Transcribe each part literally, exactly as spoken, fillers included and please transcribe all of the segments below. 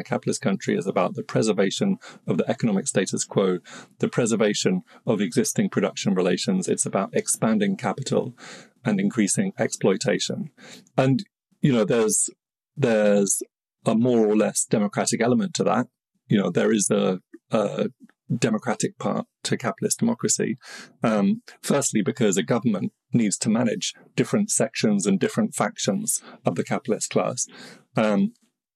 capitalist country is about the preservation of the economic status quo, the preservation of existing production relations. It's about expanding capital and increasing exploitation. And, you know, there's there's a more or less democratic element to that. You know, there is a, a democratic part to capitalist democracy. Um, firstly, because a government needs to manage different sections and different factions of the capitalist class. Um,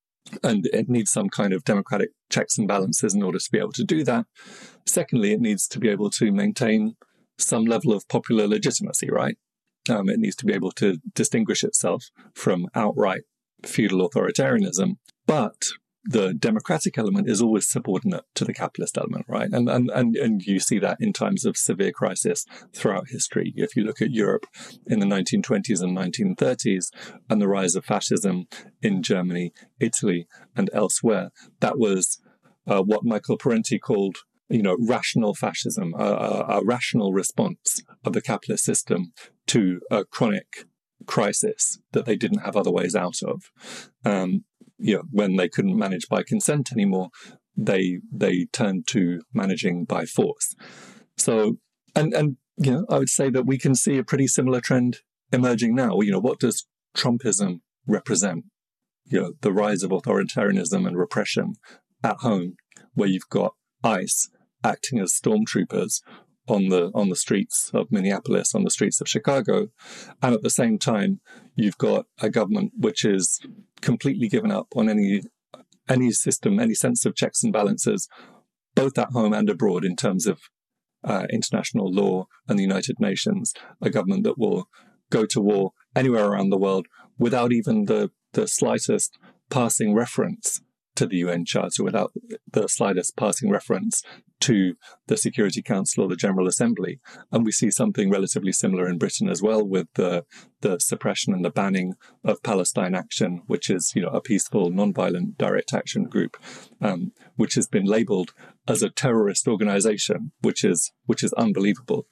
and it needs some kind of democratic checks and balances in order to be able to do that. Secondly, it needs to be able to maintain some level of popular legitimacy, right? Um, it needs to be able to distinguish itself from outright feudal authoritarianism. But the democratic element is always subordinate to the capitalist element, right? And, and and and you see that in times of severe crisis throughout history. If you look at Europe in the nineteen twenties and nineteen thirties and the rise of fascism in Germany, Italy, and elsewhere, that was uh, what Michael Parenti called, you know, rational fascism, a, a, a rational response of the capitalist system to a chronic crisis that they didn't have other ways out of. Um, you know, when they couldn't manage by consent anymore, they they turned to managing by force. So, and and you know, I would say that we can see a pretty similar trend emerging now. You know, what does Trumpism represent? You know, the rise of authoritarianism and repression at home, where you've got ICE acting as stormtroopers on the on the streets of Minneapolis, on the streets of Chicago, and at the same time, you've got a government which is completely given up on any any system, any sense of checks and balances, both at home and abroad in terms of uh, international law and the United Nations. A government that will go to war anywhere around the world without even the the slightest passing reference to the U N Charter, without the slightest passing reference to the Security Council or the General Assembly. And we see something relatively similar in Britain as well, with the the suppression and the banning of Palestine Action, which is, you know, a peaceful, non-violent direct action group, um, which has been labelled as a terrorist organisation, which is which is unbelievable.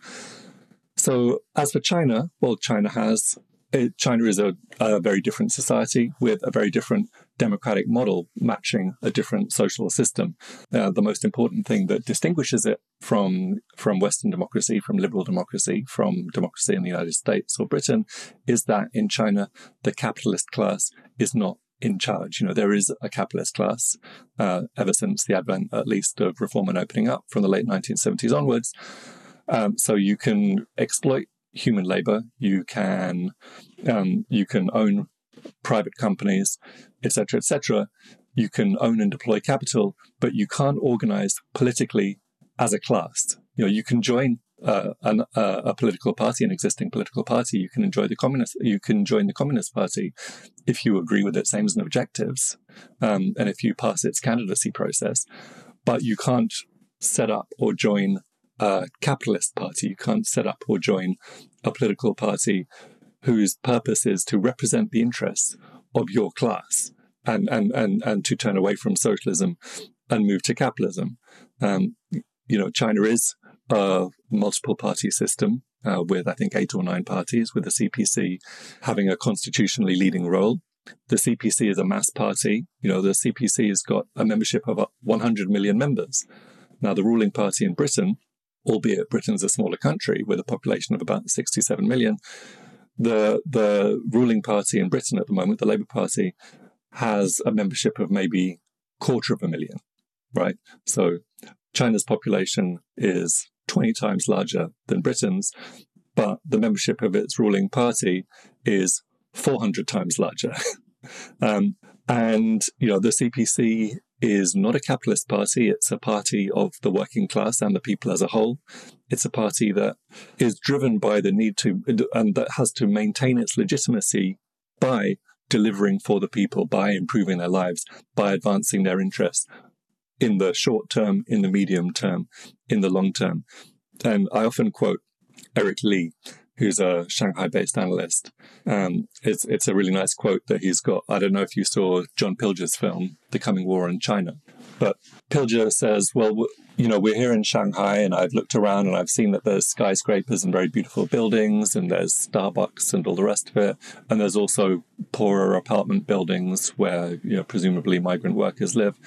So as for China, well, China has It, China is a, a very different society with a very different democratic model matching a different social system. Uh, the most important thing that distinguishes it from, from Western democracy, from liberal democracy, from democracy in the United States or Britain, is that in China, the capitalist class is not in charge. You know, there is a capitalist class uh, ever since the advent, at least, of reform and opening up from the late nineteen seventies onwards. Um, so you can exploit human labor, you can um, you can own private companies, et cetera, et cetera. You can own and deploy capital, but you can't organize politically as a class. You know, you can join uh, an, uh, a political party, an existing political party. You can enjoy the communist. You can join the Communist Party if you agree with its aims and objectives, um, and if you pass its candidacy process. But you can't set up or join a capitalist party. You can't set up or join a political party whose purpose is to represent the interests of your class and and and, and to turn away from socialism and move to capitalism. Um, you know, China is a multiple party system uh, with, I think, eight or nine parties, with the C P C having a constitutionally leading role. The C P C is a mass party. You know, the C P C has got a membership of one hundred million members. Now, the ruling party in Britain, albeit Britain's a smaller country with a population of about sixty-seven million, the the ruling party in Britain at the moment, the Labour Party, has a membership of maybe quarter of a million, right? So China's population is twenty times larger than Britain's, but the membership of its ruling party is four hundred times larger. um, and, you know, the C P C is not a capitalist party. It's a party of the working class and the people as a whole. It's a party that is driven by the need to, and that has to maintain its legitimacy by delivering for the people, by improving their lives, by advancing their interests in the short term, in the medium term, in the long term. And I often quote Eric Lee, who's a Shanghai-based analyst. Um, it's it's a really nice quote that he's got. I don't know if you saw John Pilger's film, The Coming War in China, but Pilger says, well, you know, we're here in Shanghai and I've looked around and I've seen that there's skyscrapers and very beautiful buildings and there's Starbucks and all the rest of it. And there's also poorer apartment buildings where, you know, presumably migrant workers live.